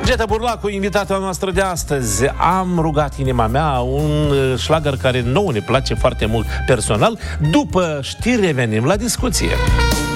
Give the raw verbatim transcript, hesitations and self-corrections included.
Geta Burlacu, invitata noastră de astăzi. Am rugat inima mea, un șlagăr care nouă ne place foarte mult personal. După știri revenim la discuție.